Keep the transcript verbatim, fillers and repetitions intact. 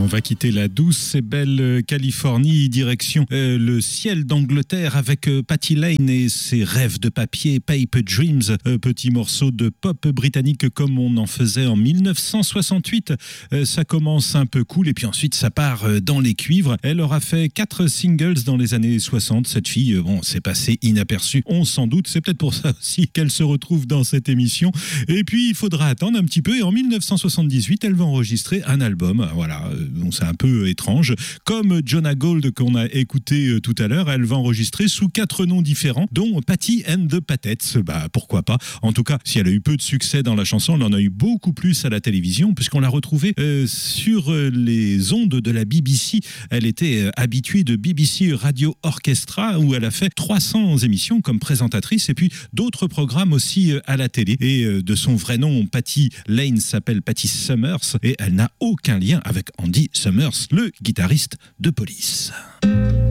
va quitter la douce et belle Californie, direction euh, le ciel d'Angleterre avec euh, Patti Lane et ses rêves de papier, Paper Dreams, euh, petit morceau de pop britannique comme on en faisait en dix-neuf cent soixante-huit. Euh, ça commence un peu cool et puis ensuite ça part euh, dans les cuivres. Elle aura fait quatre singles dans les années soixante. Cette fille, euh, bon, c'est passé inaperçu, on s'en doute. C'est peut-être pour ça aussi qu'elle se retrouve dans cette émission. Et puis il faudra attendre un petit peu et en dix-neuf cent soixante-dix-huit, elle va enregistrer un album. Voilà, bon, c'est un peu étrange. Comme Joanna Gold qu'on a écouté tout à l'heure, elle va enregistrer sous quatre noms différents, dont Patti and the Patettes. Bah, pourquoi pas. En tout cas, si elle a eu peu de succès dans la chanson, elle en a eu beaucoup plus à la télévision, puisqu'on l'a retrouvée euh, sur les ondes de la B B C. Elle était euh, habituée de B B C Radio Orchestra, où elle a fait trois cents émissions comme présentatrice, et puis d'autres programmes aussi euh, à la télé. Et euh, de son vrai nom, Patti Lane s'appelle Patti Summers, et elle n'a aucun lien avec Andy Summers, le guitariste de Police.